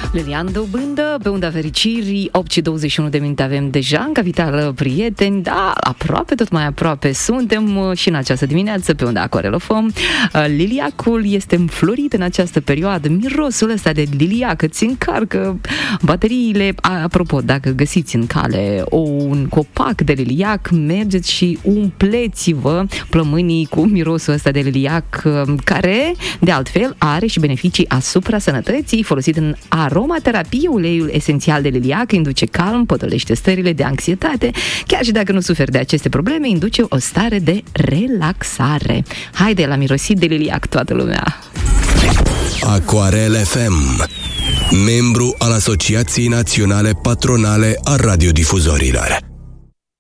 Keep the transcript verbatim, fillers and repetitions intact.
Lilian Dobândă, pe unda fericirii, opt și douăzeci și unu de minute avem deja în capitală, prieteni, da, aproape, tot mai aproape suntem și în această dimineață pe unda Corelofon. Liliacul este înflorit în această perioadă, mirosul ăsta de liliac îți încarcă bateriile. Apropo, dacă găsiți în cale un copac de liliac, mergeți și umpleți-vă plămânii cu mirosul ăsta de liliac, care, de altfel, are și beneficii asupra sănătății, folosit în aromaterapie. Uleiul esențial de liliac induce calm, potolește stările de anxietate, chiar și dacă nu suferi de aceste probleme, induce o stare de relaxare. Haide la mirosit de liliac toată lumea! Aquarel F M, membru al Asociației Naționale Patronale a Radiodifuzorilor.